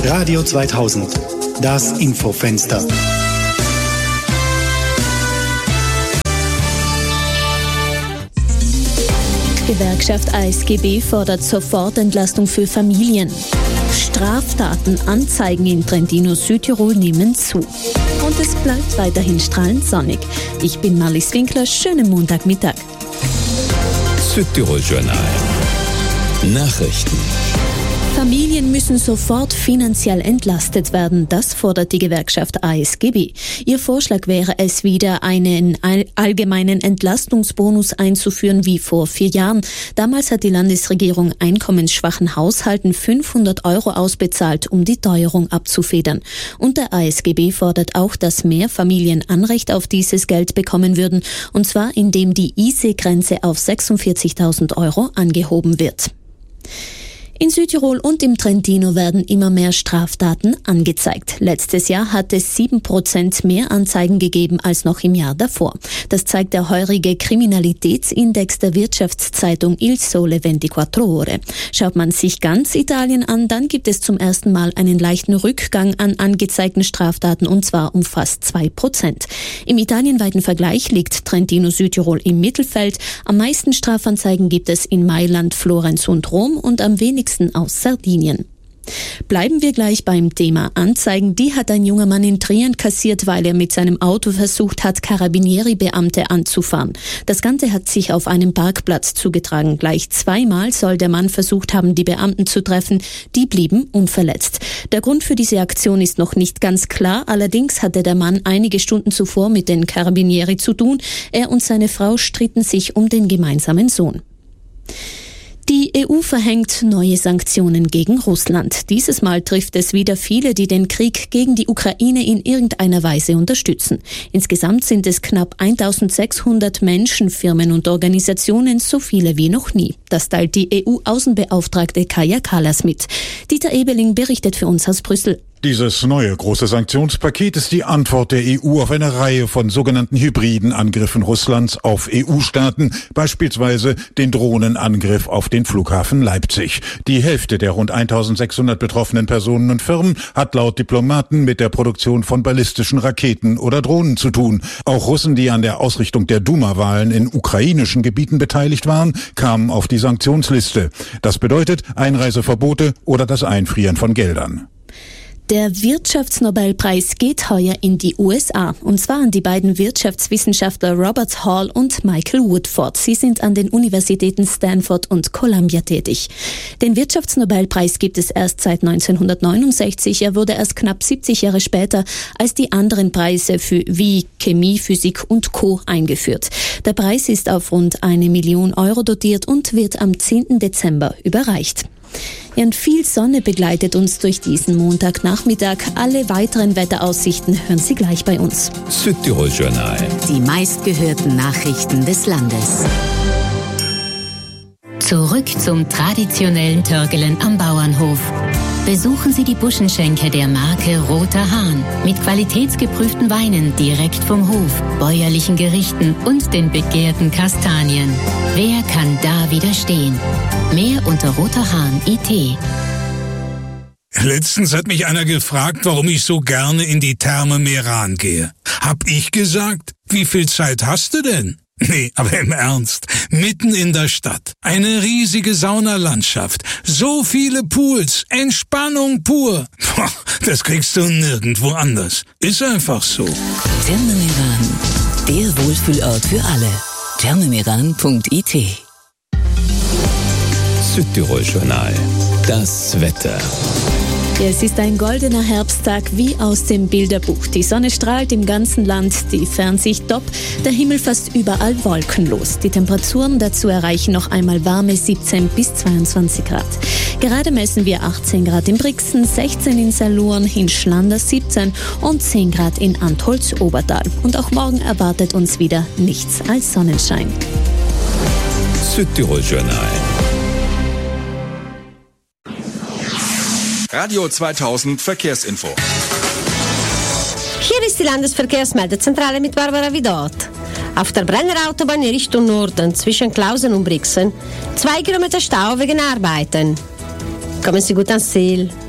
Radio 2000, das Infofenster. Gewerkschaft ASGB fordert Sofortentlastung für Familien. Straftatenanzeigen in Trentino, Südtirol nehmen zu. Und es bleibt weiterhin strahlend sonnig. Ich bin Marlies Winkler, schönen Montagmittag. Südtirol Journal. Nachrichten. Familien müssen sofort finanziell entlastet werden, das fordert die Gewerkschaft ASGB. Ihr Vorschlag wäre es, wieder einen allgemeinen Entlastungsbonus einzuführen wie vor 4 Jahren. Damals hat die Landesregierung einkommensschwachen Haushalten 500 € ausbezahlt, um die Teuerung abzufedern. Und der ASGB fordert auch, dass mehr Familien Anrecht auf dieses Geld bekommen würden, und zwar indem die ISE-Grenze auf 46.000 € angehoben wird. In Südtirol und im Trentino werden immer mehr Straftaten angezeigt. Letztes Jahr hat es 7% mehr Anzeigen gegeben als noch im Jahr davor. Das zeigt der heurige Kriminalitätsindex der Wirtschaftszeitung Il Sole 24 Ore. Schaut man sich ganz Italien an, dann gibt es zum ersten Mal einen leichten Rückgang an angezeigten Straftaten, und zwar um fast 2%. Im italienweiten Vergleich liegt Trentino-Südtirol im Mittelfeld. Am meisten Strafanzeigen gibt es in Mailand, Florenz und Rom und am wenigsten aus Sardinien. Bleiben wir gleich beim Thema Anzeigen. Die hat ein junger Mann in Trient kassiert, weil er mit seinem Auto versucht hat, Carabinieri-Beamte anzufahren. Das Ganze hat sich auf einem Parkplatz zugetragen. Gleich 2-mal soll der Mann versucht haben, die Beamten zu treffen. Die blieben unverletzt. Der Grund für diese Aktion ist noch nicht ganz klar. Allerdings hatte der Mann einige Stunden zuvor mit den Carabinieri zu tun. Er und seine Frau stritten sich um den gemeinsamen Sohn. Die EU verhängt neue Sanktionen gegen Russland. Dieses Mal trifft es wieder viele, die den Krieg gegen die Ukraine in irgendeiner Weise unterstützen. Insgesamt sind es knapp 1600 Menschen, Firmen und Organisationen, so viele wie noch nie. Das teilt die EU-Außenbeauftragte Kaja Kallas mit. Dieter Ebeling berichtet für uns aus Brüssel. Dieses neue große Sanktionspaket ist die Antwort der EU auf eine Reihe von sogenannten hybriden Angriffen Russlands auf EU-Staaten, beispielsweise den Drohnenangriff auf den Flughafen Leipzig. Die Hälfte der rund 1600 betroffenen Personen und Firmen hat laut Diplomaten mit der Produktion von ballistischen Raketen oder Drohnen zu tun. Auch Russen, die an der Ausrichtung der Duma-Wahlen in ukrainischen Gebieten beteiligt waren, kamen auf die Sanktionsliste. Das bedeutet Einreiseverbote oder das Einfrieren von Geldern. Der Wirtschaftsnobelpreis geht heuer in die USA, und zwar an die beiden Wirtschaftswissenschaftler Robert Hall und Michael Woodford. Sie sind an den Universitäten Stanford und Columbia tätig. Den Wirtschaftsnobelpreis gibt es erst seit 1969. Er wurde erst knapp 70 Jahre später als die anderen Preise wie Chemie, Physik und Co. eingeführt. Der Preis ist auf rund 1 Million € dotiert und wird am 10. Dezember überreicht. Ja, und viel Sonne begleitet uns durch diesen Montagnachmittag. Alle weiteren Wetteraussichten hören Sie gleich bei uns. Südtirol Journal. Die meistgehörten Nachrichten des Landes. Zurück zum traditionellen Törgelen am Bauernhof. Besuchen Sie die Buschenschenke der Marke Roter Hahn mit qualitätsgeprüften Weinen direkt vom Hof, bäuerlichen Gerichten und den begehrten Kastanien. Wer kann da widerstehen? Mehr unter roterhahn.it. Letztens hat mich einer gefragt, warum ich so gerne in die Therme Meran gehe. Hab ich gesagt, wie viel Zeit hast du denn? Nee, aber im Ernst, mitten in der Stadt, eine riesige Saunalandschaft, so viele Pools, Entspannung pur. Das kriegst du nirgendwo anders. Ist einfach so. Therme Meran, der Wohlfühlort für alle. thermemeran.it. Südtirol Journal. Das Wetter. Ja, es ist ein goldener Herbsttag wie aus dem Bilderbuch. Die Sonne strahlt im ganzen Land, die Fernsicht top, der Himmel fast überall wolkenlos. Die Temperaturen dazu erreichen noch einmal warme 17 bis 22 Grad. Gerade messen wir 18 Grad in Brixen, 16 in Salurn, in Schlander 17 und 10 Grad in Antholz-Obertal. Und auch morgen erwartet uns wieder nichts als Sonnenschein. Südtirol Journal. Radio 2000 Verkehrsinfo. Hier ist die Landesverkehrsmeldezentrale mit Barbara Vidot. Auf der Brennerautobahn in Richtung Norden zwischen Klausen und Brixen 2 Kilometer Stau wegen Arbeiten. Kommen Sie gut ans Ziel.